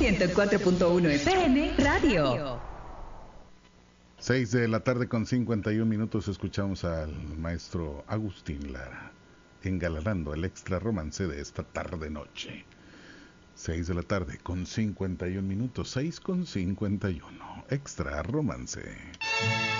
104.1 FM Radio. 6 de la tarde con 51 minutos. Escuchamos al maestro Agustín Lara engalanando el extra romance de esta tarde-noche. 6 de la tarde con 51 minutos. 6 con 51. Extra romance.